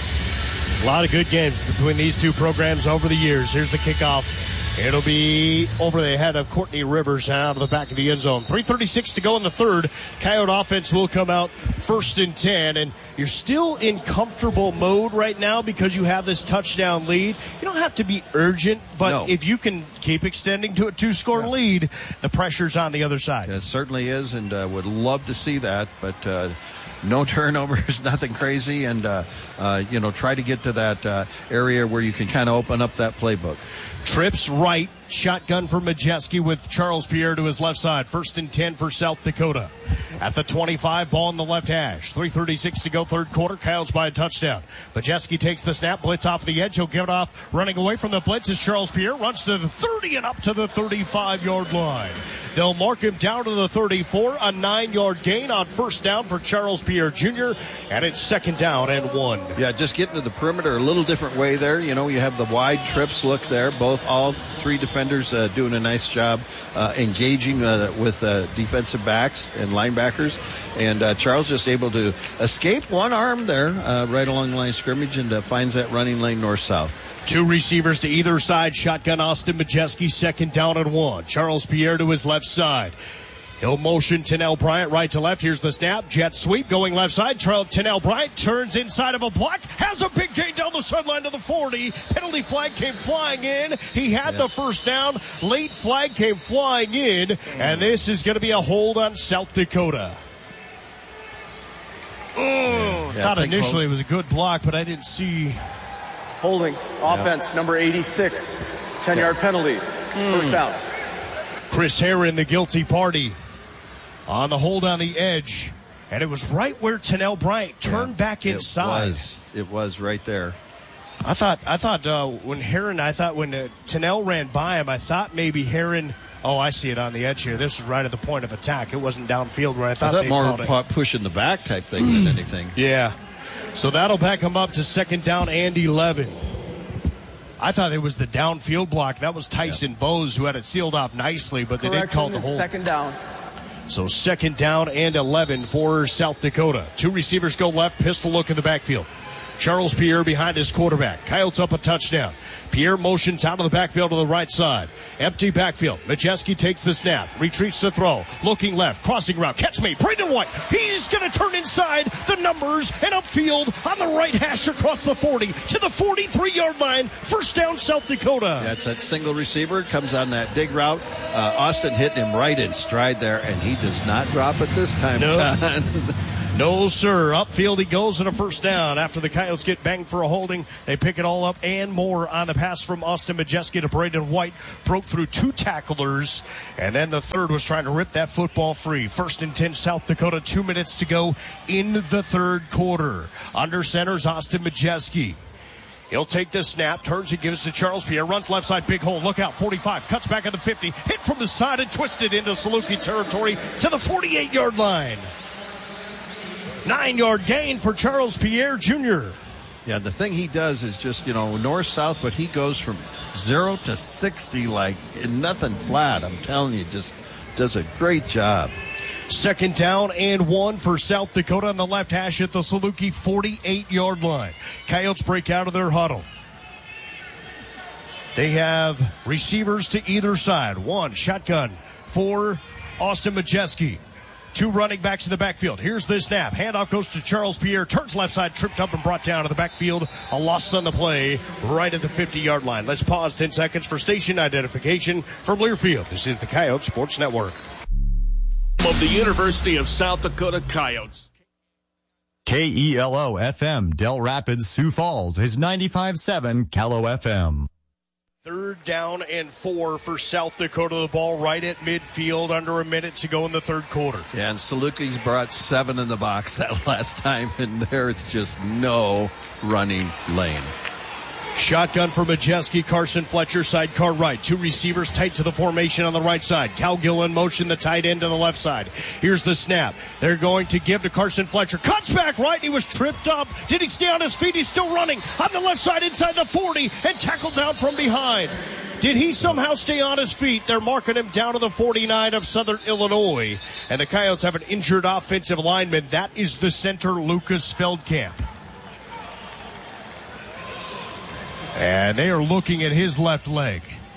a lot of good games between these two programs over the years. Here's the kickoff. It'll be over the head of Courtney Rivers and out of the back of the end zone. three thirty-six to go in the third. Coyote offense will come out first and ten. And you're still in comfortable mode right now because you have this touchdown lead. You don't have to be urgent, but no. If you can keep extending to a two-score yeah. lead, the pressure's on the other side. It certainly is, and uh, would love to see that. But uh, no turnovers, nothing crazy, and, uh, uh, you know, try to get to that uh, area where you can kind of open up that playbook. Trips right, shotgun for Majeski with Charles Pierre to his left side. First and ten for South Dakota. At the twenty-five, ball in the left hash. three thirty-six to go, third quarter. Coyotes by a touchdown. Majeski takes the snap, blitz off the edge. He'll give it off. Running away from the blitz is Charles Pierre. Runs to the thirty and up to the thirty-five-yard line. They'll mark him down to the thirty-four. A nine-yard gain on first down for Charles Pierre Junior And it's second down and one. Yeah, just getting to the perimeter a little different way there. You know, you have the wide trips look there. Both, all three defenders uh, doing a nice job uh, engaging uh, with uh, defensive backs and linebackers. And uh, Charles just able to escape one arm there uh, right along the line of scrimmage and uh, finds that running lane north-south. Two receivers to either side. Shotgun Austin Majeski, second down and one. Charles Pierre to his left side. He'll motion Tennell Bryant right to left. Here's the snap. Jet sweep going left side. Tennell Bryant turns inside of a block. Has a big gain down the sideline to the forty. Penalty flag came flying in. He had yes. the first down. Late flag came flying in. And this is going to be a hold on South Dakota. Oh, yeah, thought initially hold. It was a good block, but I didn't see. Holding. Offense, yeah. number eighty-six. ten-yard yeah. penalty. Mm. First down. Chris Herron, the guilty party, on the hold on the edge. And it was right where Tanel Bryant turned yeah, back inside. It was. It was right there. I thought I thought uh, when Herron, I thought when uh, Tanel ran by him, I thought maybe Herron, oh, I see it on the edge here. This is right at the point of attack. It wasn't downfield where I thought, I thought they more called it. Pushing the back type thing than anything. Yeah. So that'll back him up to second down and eleven. I thought it was the downfield block. That was Tyson yeah. Bowes who had it sealed off nicely, but they didn't call the hold. Second down. So second down and eleven for South Dakota. Two receivers go left, pistol look in the backfield. Charles Pierre behind his quarterback. Coyotes up a touchdown. Pierre motions out of the backfield to the right side. Empty backfield. Majewski takes the snap. Retreats to throw. Looking left. Crossing route. Catch me. Braden White. He's going to turn inside the numbers and upfield on the right hash across the forty to the forty-three-yard line. First down, South Dakota. That's that single receiver. Comes on that dig route. Uh, Austin hitting him right in stride there, and he does not drop it this time. No. No, sir. Upfield he goes and a first down. After the Coyotes get banged for a holding, they pick it all up and more on the pass from Austin Majewski to Braden White. Broke through two tacklers, and then the third was trying to rip that football free. First and ten, South Dakota. Two minutes to go in the third quarter. Under center's Austin Majewski. He'll take this snap, turns and gives to Charles Pierre, runs left side, big hole, look out, forty-five, cuts back at the fifty, hit from the side and twisted into Saluki territory to the forty-eight-yard line. Nine-yard gain for Charles Pierre Junior Yeah, the thing he does is just, you know, north-south, but he goes from zero to sixty like nothing flat. I'm telling you, just does a great job. Second down and one for South Dakota on the left hash at the Saluki forty-eight-yard line. Coyotes break out of their huddle. They have receivers to either side. One shotgun for Austin Majewski. Two running backs in the backfield. Here's the snap. Handoff goes to Charles Pierre. Turns left side, tripped up and brought down to the backfield. A loss on the play right at the fifty-yard line. Let's pause ten seconds for station identification from Learfield. This is the Coyote Sports Network. Of the University of South Dakota Coyotes. K E L O F M, Del Rapids, Sioux Falls is ninety-five point seven K E L O F M. Third down and four for South Dakota. The ball right at midfield, under a minute to go in the third quarter. Yeah, and Saluki's brought seven in the box that last time, and there's just no running lane. Shotgun for Majewski, Carson Fletcher, sidecar right. Two receivers tight to the formation on the right side. Cowgill in motion, the tight end to the left side. Here's the snap. They're going to give to Carson Fletcher. Cuts back right, he was tripped up. Did he stay on his feet? He's still running on the left side inside the forty and tackled down from behind. Did he somehow stay on his feet? They're marking him down to the forty-nine of Southern Illinois. And the Coyotes have an injured offensive lineman. That is the center, Lucas Feldkamp. And they are looking at his left leg.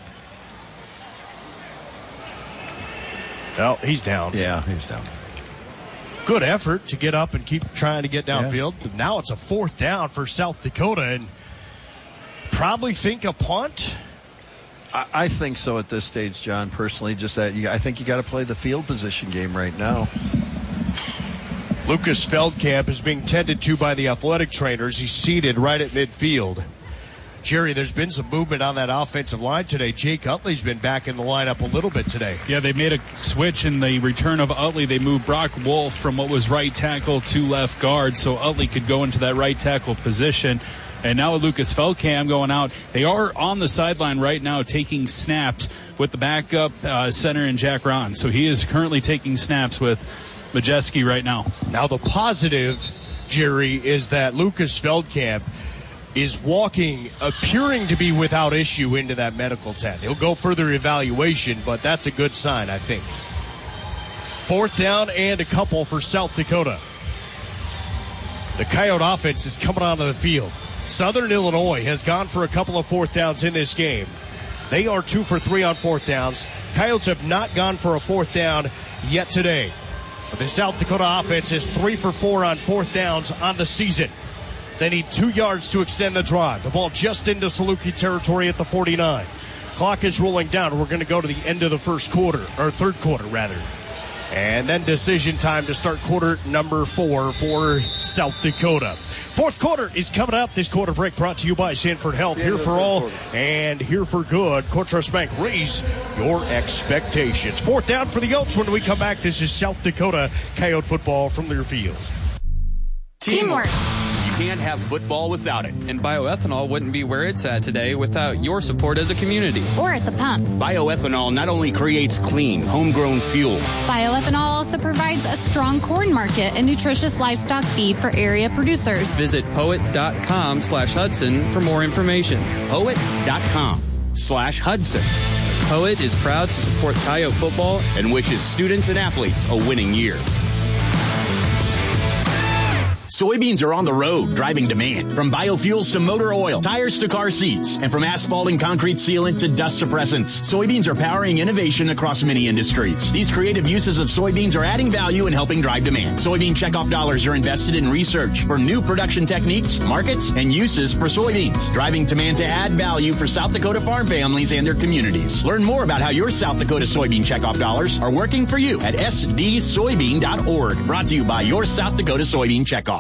Well, he's down. Yeah, he's down. Good effort to get up and keep trying to get downfield. Yeah. Now it's a fourth down for South Dakota, and probably think a punt. I, I think so at this stage, John, personally. Just that you, I think you got to play the field position game right now. Lucas Feldkamp is being tended to by the athletic trainers. He's seated right at midfield. Jerry, there's been some movement on that offensive line today. Jake Utley's been back in the lineup a little bit today. Yeah, they made a switch in the return of Utley. They moved Brock Wolf from what was right tackle to left guard, so Utley could go into that right tackle position. And now with Lucas Feldkamp going out, they are on the sideline right now taking snaps with the backup uh, center and Jack Ron. So he is currently taking snaps with Majewski right now. Now the positive, Jerry, is that Lucas Feldkamp is walking, appearing to be without issue into that medical tent. He'll go further evaluation, but that's a good sign, I think. Fourth down and a couple for South Dakota. The Coyote offense is coming onto the field. Southern Illinois has gone for a couple of fourth downs in this game. They are two for three on fourth downs. Coyotes have not gone for a fourth down yet today. But the South Dakota offense is three for four on fourth downs on the season. They need two yards to extend the drive. The ball just into Saluki territory at the forty-nine. Clock is rolling down. We're going to go to the end of the first quarter, or third quarter, rather. And then decision time to start quarter number four for South Dakota. Fourth quarter is coming up. This quarter break brought to you by Sanford Health. Here for all and here for good. CoreTrust Bank, raise your expectations. Fourth down for the Oats when we come back. This is South Dakota Coyote football from Learfield. Teamwork. You can't have football without it. And bioethanol wouldn't be where it's at today without your support as a community. Or at the pump. Bioethanol not only creates clean, homegrown fuel. Bioethanol also provides a strong corn market and nutritious livestock feed for area producers. Visit poet.com slash Hudson for more information. Poet.com slash Hudson. Poet is proud to support Coyote football and wishes students and athletes a winning year. Soybeans are on the road, driving demand. From biofuels to motor oil, tires to car seats, and from asphalt and concrete sealant to dust suppressants, soybeans are powering innovation across many industries. These creative uses of soybeans are adding value and helping drive demand. Soybean checkoff dollars are invested in research for new production techniques, markets, and uses for soybeans, driving demand to add value for South Dakota farm families and their communities. Learn more about how your South Dakota soybean checkoff dollars are working for you at s d soybean dot org. Brought to you by your South Dakota Soybean Checkoff.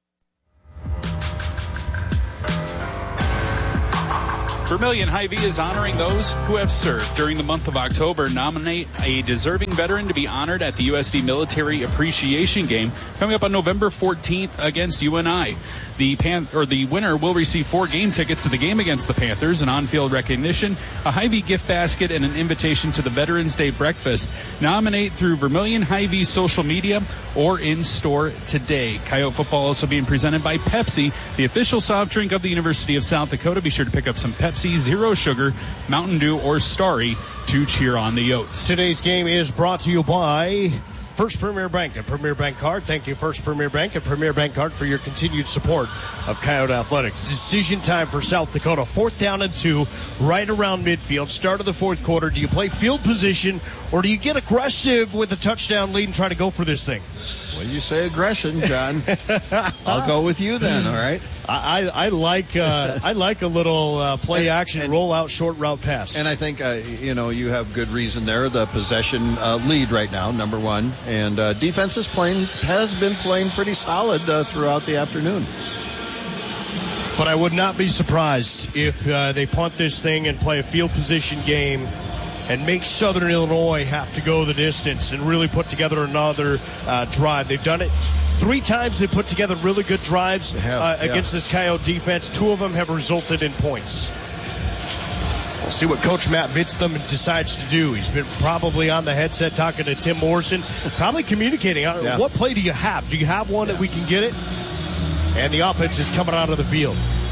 Vermilion Hy-Vee is honoring those who have served. During the month of October, nominate a deserving veteran to be honored at the U S D Military Appreciation Game coming up on November fourteenth against U N I. The Pan- or the winner will receive four game tickets to the game against the Panthers, an on-field recognition, a Hy-Vee gift basket, and an invitation to the Veterans Day breakfast. Nominate through Vermilion Hy-Vee social media or in store today. Coyote football also being presented by Pepsi, the official soft drink of the University of South Dakota. Be sure to pick up some Pepsi, Zero Sugar, Mountain Dew, or Starry to cheer on the Oats. Today's game is brought to you by First Premier Bank and Premier Bank Card. Thank you, First Premier Bank and Premier Bank Card, for your continued support of Coyote Athletics. Decision time for South Dakota. Fourth down and two, right around midfield. Start of the fourth quarter. Do you play field position or do you get aggressive with a touchdown lead and try to go for this thing? Well, you say aggression, John. I'll go with you then, all right? I, I, I like uh, I like a little uh, play action, and, roll out, short route pass. And I think, uh, you know, you have good reason there. The possession uh, lead right now, number one. And uh, defense is playing, has been playing pretty solid uh, throughout the afternoon. But I would not be surprised if uh, they punt this thing and play a field position game and make Southern Illinois have to go the distance and really put together another uh, drive. They've done it three times. They put together really good drives have, uh, yeah. against this Coyote defense. Two of them have resulted in points. We'll see what Coach Matt Vitzthum decides to do. He's been probably on the headset talking to Tim Morrison, probably communicating. Yeah. What play do you have? Do you have one yeah. that we can get it? And the offense is coming out of the field.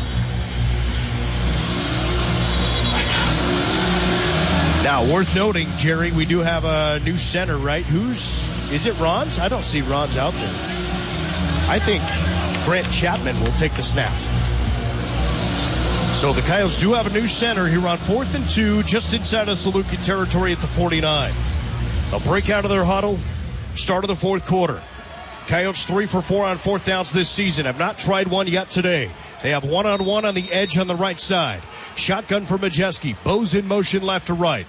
Now, worth noting, Jerry, we do have a new center, right? Who's, is it Rons? I don't see Rons out there. I think Grant Chapman will take the snap. So the Coyotes do have a new center here on fourth and two, just inside of Saluki territory at the forty-nine. They'll break out of their huddle, start of the fourth quarter. Coyotes three for four on fourth downs this season. Have not tried one yet today. They have one-on-one on the edge on the right side. Shotgun for Majeski. Bows in motion left to right.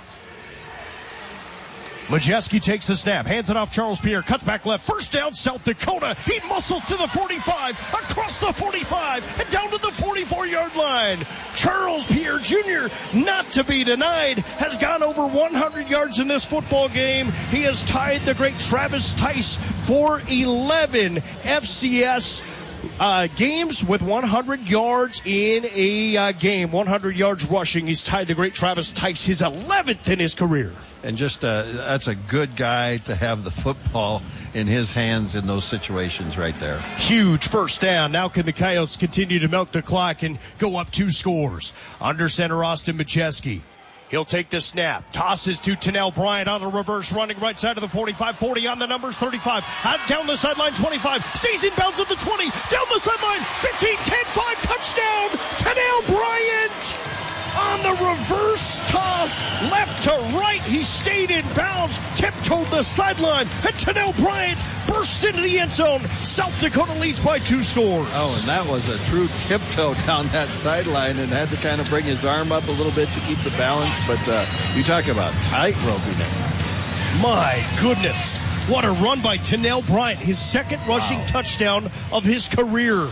Majeski takes the snap, hands it off Charles Pierre, cuts back left, first down, South Dakota. He muscles to the forty-five, across the forty-five, and down to the forty-four-yard line. Charles Pierre Junior, not to be denied, has gone over one hundred yards in this football game. He has tied the great Travis Tice for eleven F C S Uh, games with one hundred yards in a uh, game, one hundred yards rushing. He's tied the great Travis Tice, his eleventh in his career. And just uh, that's a good guy to have the football in his hands in those situations right there. Huge first down. Now can the Coyotes continue to milk the clock and go up two scores? Under center, Austin Majeski. He'll take the snap. Tosses to Tennell Bryant on a reverse, running right side of the forty-five, forty on the numbers, thirty-five. Out down the sideline, twenty-five. Stays in bounds at the twenty. Down the sideline, fifteen, ten, five, touchdown. Tennell Bryant on the reverse toss, left to right. He stayed in bounds, tiptoed the sideline, and Tennell Bryant bursts into the end zone. South Dakota leads by two scores. Oh, and that was a true tiptoe down that sideline and had to kind of bring his arm up a little bit to keep the balance. But uh, you talk about tight roping it. My goodness. What a run by Tennell Bryant, his second rushing wow. touchdown of his career.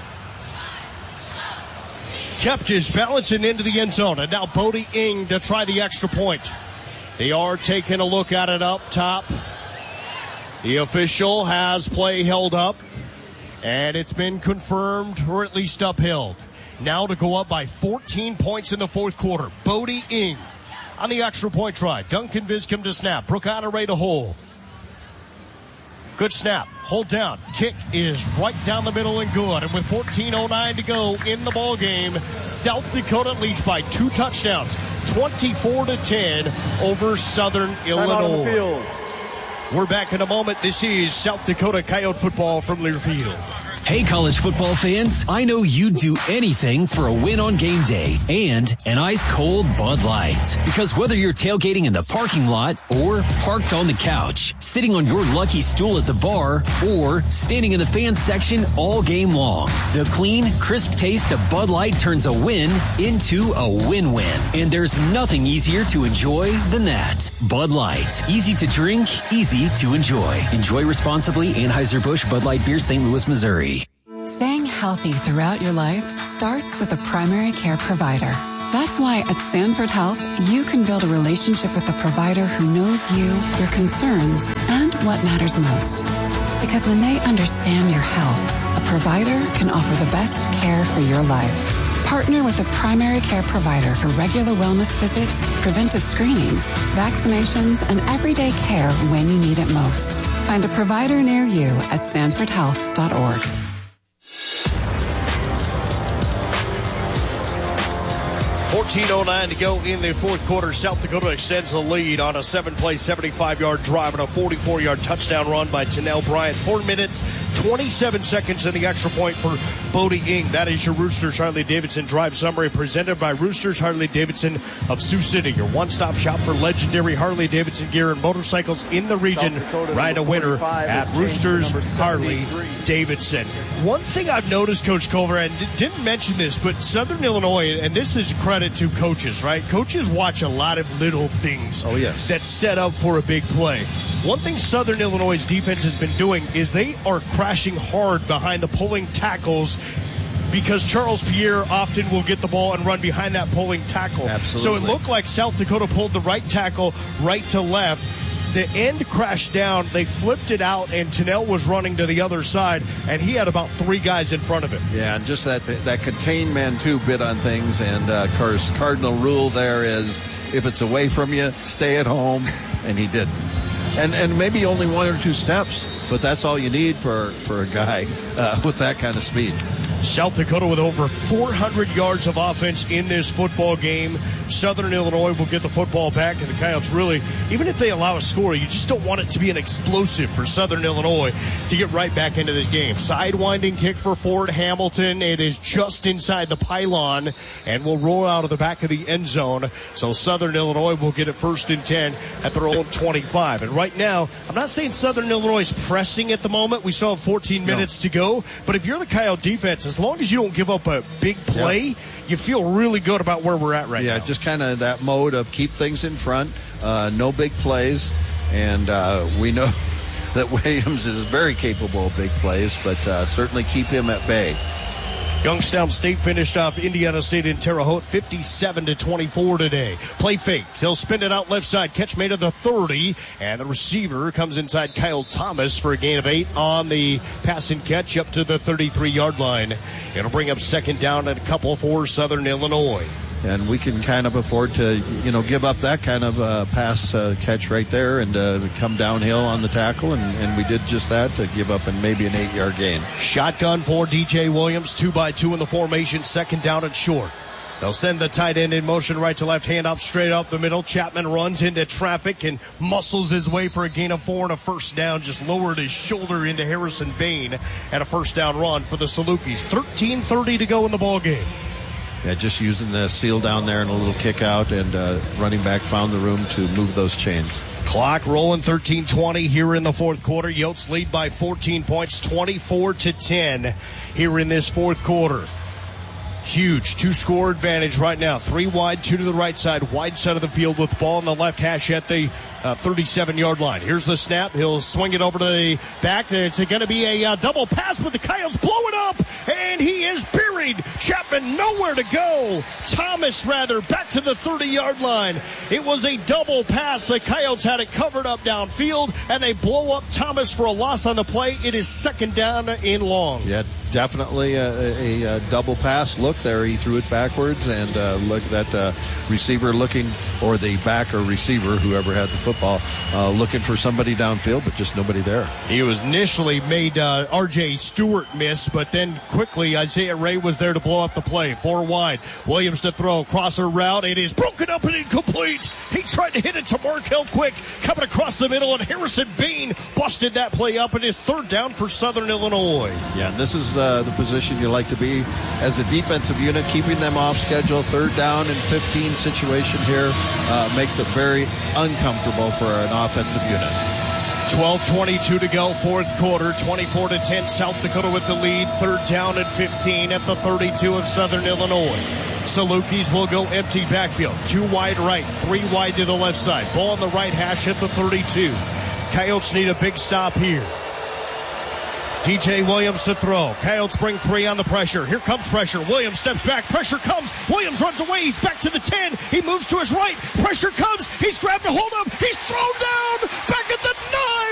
Kept his balance and into the end zone. And now Bodie Ing to try the extra point. They are taking a look at it up top. The official has play held up. And it's been confirmed, or at least upheld. Now to go up by fourteen points in the fourth quarter. Bodie Ing on the extra point try. Duncan Viscom to snap. Brooke Honoré to hold. Good snap. Hold down. Kick is right down the middle and good. And with fourteen oh nine to go in the ball game, South Dakota leads by two touchdowns, twenty-four to ten over Southern Illinois. We're back in a moment. This is South Dakota Coyote football from Learfield. Hey, college football fans, I know you'd do anything for a win on game day and an ice-cold Bud Light. Because whether you're tailgating in the parking lot or parked on the couch, sitting on your lucky stool at the bar, or standing in the fan section all game long, the clean, crisp taste of Bud Light turns a win into a win-win. And there's nothing easier to enjoy than that. Bud Light. Easy to drink, easy to enjoy. Enjoy responsibly. Anheuser-Busch Bud Light Beer, Saint Louis, Missouri. Staying healthy throughout your life starts with a primary care provider. That's why at Sanford Health, you can build a relationship with a provider who knows you, your concerns, and what matters most. Because when they understand your health, a provider can offer the best care for your life. Partner with a primary care provider for regular wellness visits, preventive screenings, vaccinations, and everyday care when you need it most. Find a provider near you at sanford health dot org. fourteen oh nine to go in the fourth quarter. South Dakota extends the lead on a seven-play, seventy-five-yard drive and a forty-four-yard touchdown run by Tennell Bryant. Four minutes, twenty-seven seconds in the extra point for Bodie Ing. That is your Roosters Harley-Davidson drive summary presented by Roosters Harley-Davidson of Sioux City, your one-stop shop for legendary Harley-Davidson gear and motorcycles in the region. Ride a winner at Roosters Harley-Davidson. One thing I've noticed, Coach Culver, and didn't mention this, but Southern Illinois, and this is credit to coaches, right? Coaches watch a lot of little things oh, yes. that set up for a big play. One thing Southern Illinois' defense has been doing is they are crashing hard behind the pulling tackles, because Charles Pierre often will get the ball and run behind that pulling tackle. Absolutely. So it looked like South Dakota pulled the right tackle right to left. The end crashed down. They flipped it out, and Tennell was running to the other side, and he had about three guys in front of him. Yeah, and just that that contained man, too, bit on things. And, uh, of course, cardinal rule there is if it's away from you, stay at home, and he didn't. And and maybe only one or two steps, but that's all you need for, for a guy uh, with that kind of speed. South Dakota with over four hundred yards of offense in this football game. Southern Illinois will get the football back, and the Coyotes really, even if they allow a score, you just don't want it to be an explosive for Southern Illinois to get right back into this game. Sidewinding kick for Ford Hamilton. It is just inside the pylon and will roll out of the back of the end zone. So Southern Illinois will get it first and ten at their own twenty-five. And right now, I'm not saying Southern Illinois is pressing at the moment. We still have fourteen minutes no. to go. But if you're the Coyote defense, as long as you don't give up a big play, yep. you feel really good about where we're at right yeah, now. Yeah, just kind of that mode of keep things in front, uh, no big plays, and uh, we know that Williams is very capable of big plays, but uh, certainly keep him at bay. Youngstown State finished off Indiana State in Terre Haute fifty-seven to twenty-four today. Play fake. He'll spin it out left side. Catch made of the thirty. And the receiver comes inside Kyle Thomas for a gain of eight on the pass and catch up to the thirty-three-yard line. It'll bring up second down and a couple for Southern Illinois. And we can kind of afford to, you know, give up that kind of uh, pass uh, catch right there and uh, come downhill on the tackle, and, and we did just that to give up and maybe an eight-yard gain. Shotgun for D J Williams, two by two in the formation, second down and short. They'll send the tight end in motion right to left, hand up straight up the middle. Chapman runs into traffic and muscles his way for a gain of four and a first down. Just lowered his shoulder into Harrison Bain and a first down run for the Salukis. thirteen thirty to go in the ball game. Yeah, just using the seal down there and a little kick out, and uh, running back found the room to move those chains. Clock rolling, thirteen twenty here in the fourth quarter. Yotes lead by fourteen points, twenty-four to ten here in this fourth quarter. Huge two-score advantage right now. Three wide, two to the right side, wide side of the field with the ball on the left hash at the uh, thirty-seven-yard line. Here's the snap. He'll swing it over to the back. It's going to be a uh, double pass, but the Coyotes blow it up, and he is buried. Chapman nowhere to go. Thomas, rather, back to the thirty-yard line. It was a double pass. The Coyotes had it covered up downfield, and they blow up Thomas for a loss on the play. It is second down in long. Yeah, definitely a, a, a double pass look there. He threw it backwards, and uh, look at that uh, receiver looking, or the back or receiver, whoever had the football, uh, looking for somebody downfield, but just nobody there. He was initially made uh, R J Stewart miss, but then quickly Isaiah Ray was there to blow up the play. Four wide. Williams to throw. Crosser route. It is broken up and incomplete. He tried to hit it to Markel Quick, coming across the middle, and Harrison Bean busted that play up. It is third down for Southern Illinois. Yeah, and this is uh, the position you like to be as a defensive unit, keeping them off schedule. Third down and fifteen situation here uh, makes it very uncomfortable for an offensive unit. twelve twenty-two to go, fourth quarter. twenty-four to ten, South Dakota with the lead. Third down and fifteen at the thirty-two of Southern Illinois. Salukis will go empty backfield. Two wide right, three wide to the left side. Ball on the right hash at the thirty-two. Coyotes need a big stop here. T J Williams to throw. Coyotes bring three on the pressure. Here comes pressure. Williams steps back. Pressure comes. Williams runs away. He's back to the ten. He moves to his right. Pressure comes. He's grabbed a hold of. He's thrown down. Back at the